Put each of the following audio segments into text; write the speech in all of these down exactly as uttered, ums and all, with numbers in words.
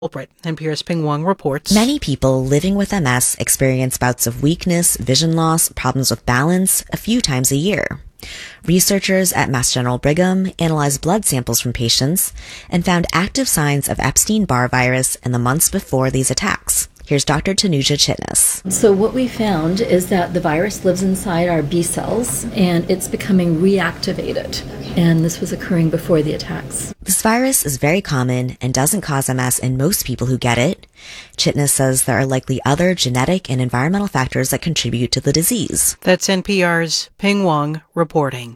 culprit. N P R's Ping Wong reports. Many people living with M S experience bouts of weakness, vision loss, problems with balance a few times a year. Researchers at Mass General Brigham analyzed blood samples from patients and found active signs of Epstein-Barr virus in the months before these attacks. Here's Doctor Tanuja Chitnis. So what we found is that the virus lives inside our B cells and it's becoming reactivated. And this was occurring before the attacks. This virus is very common and doesn't cause M S in most people who get it. Chitnis says there are likely other genetic and environmental factors that contribute to the disease. That's N P R's Ping Wong reporting.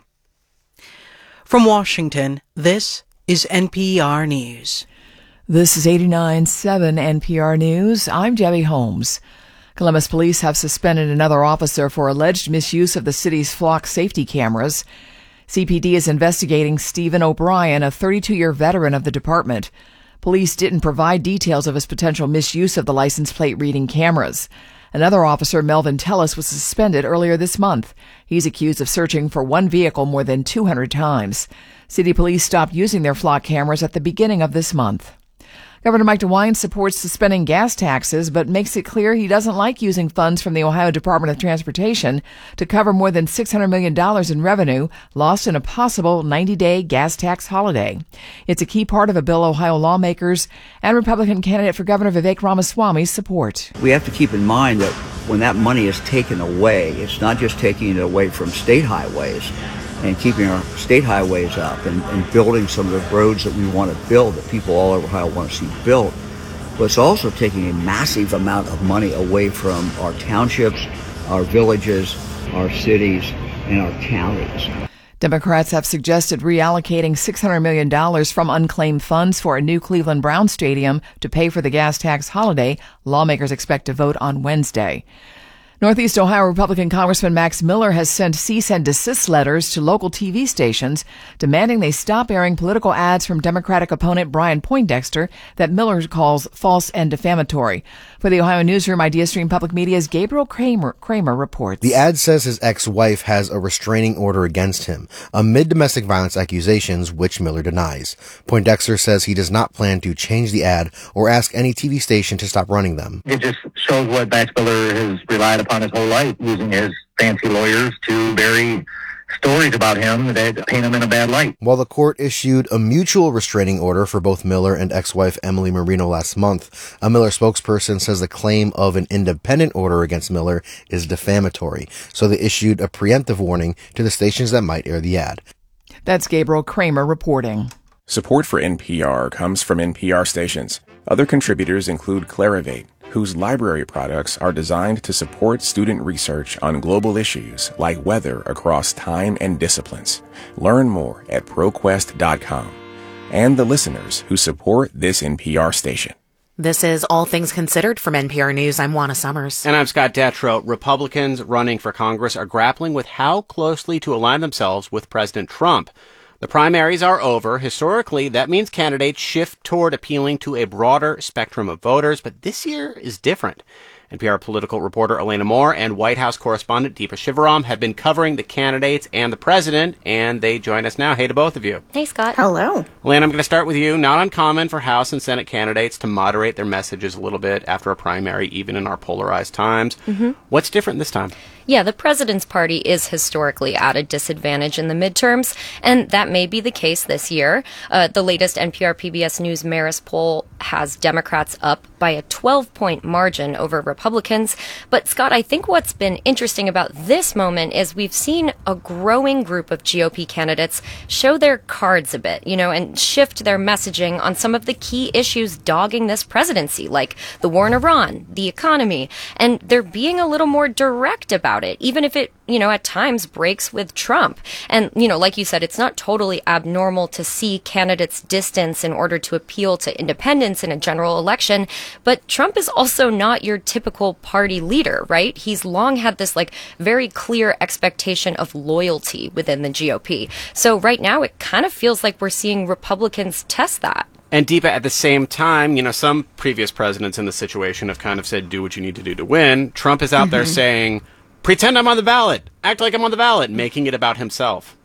From Washington, this is N P R News. This is eighty-nine point seven N P R News. I'm Debbie Holmes. Columbus police have suspended another officer for alleged misuse of the city's flock safety cameras. C P D is investigating Stephen O'Brien, a thirty-two-year veteran of the department. Police didn't provide details of his potential misuse of the license plate reading cameras. Another officer, Melvin Tellis, was suspended earlier this month. He's accused of searching for one vehicle more than two hundred times. City police stopped using their flock cameras at the beginning of this month. Governor Mike DeWine supports suspending gas taxes, but makes it clear he doesn't like using funds from the Ohio Department of Transportation to cover more than six hundred million dollars in revenue lost in a possible ninety-day gas tax holiday. It's a key part of a bill Ohio lawmakers and Republican candidate for Governor Vivek Ramaswamy support. We have to keep in mind that when that money is taken away, it's not just taking it away from state highways and keeping our state highways up and, and building some of the roads that we want to build, that people all over Ohio want to see built. But it's also taking a massive amount of money away from our townships, our villages, our cities, and our counties. Democrats have suggested reallocating six hundred million dollars from unclaimed funds for a new Cleveland Browns stadium to pay for the gas tax holiday. Lawmakers expect to vote on Wednesday. Northeast Ohio Republican Congressman Max Miller has sent cease and desist letters to local T V stations demanding they stop airing political ads from Democratic opponent Brian Poindexter that Miller calls false and defamatory. For the Ohio Newsroom, IdeaStream Public Media's Gabriel Kramer, Kramer reports. The ad says his ex-wife has a restraining order against him amid domestic violence accusations, which Miller denies. Poindexter says he does not plan to change the ad or ask any T V station to stop running them. It just shows what Max Miller has relied upon his whole life, using his fancy lawyers to bury stories about him that paint him in a bad light. While the court issued a mutual restraining order for both Miller and ex-wife Emily Marino last month, a Miller spokesperson says the claim of an independent order against Miller is defamatory, so they issued a preemptive warning to the stations that might air the ad. That's Gabriel Kramer reporting. Support for N P R comes from N P R stations. Other contributors include Clarivate, whose library products are designed to support student research on global issues like weather across time and disciplines. Learn more at ProQuest dot com. And the listeners who support this N P R station. This is All Things Considered from N P R News. I'm Juana Summers. And I'm Scott Detrow. Republicans running for Congress are grappling with how closely to align themselves with President Trump. The primaries are over. Historically, that means candidates shift toward appealing to a broader spectrum of voters, but this year is different. N P R political reporter Elena Moore and White House correspondent Deepa Shivaram have been covering the candidates and the president, and they join us now. Hey to both of you. Hey, Scott. Hello. Elena, I'm going to start with you. Not uncommon for House and Senate candidates to moderate their messages a little bit after a primary, even in our polarized times. Mm-hmm. What's different this time? Yeah, the president's party is historically at a disadvantage in the midterms, and that may be the case this year. Uh, the latest N P R P B S News Marist poll has Democrats up by a twelve-point margin over Republicans. But, Scott, I think what's been interesting about this moment is we've seen a growing group of G O P candidates show their cards a bit, you know, and shift their messaging on some of the key issues dogging this presidency, like the war in Iran, the economy, and they're being a little more direct about it, even if it, you know, at times breaks with Trump. And, you know, like you said, it's not totally abnormal to see candidates distance in order to appeal to independents in a general election. But Trump is also not your typical party leader, right? He's long had this, like, very clear expectation of loyalty within the G O P. So right now, it kind of feels like we're seeing Republicans test that. And Deepa, at the same time, you know, some previous presidents in the situation have kind of said, do what you need to do to win. Trump is out mm-hmm. there saying, pretend I'm on the ballot, act like I'm on the ballot, making it about himself.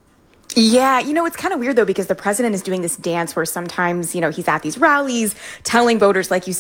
Yeah, you know, it's kind of weird, though, because the president is doing this dance where sometimes, you know, he's at these rallies telling voters, like you said,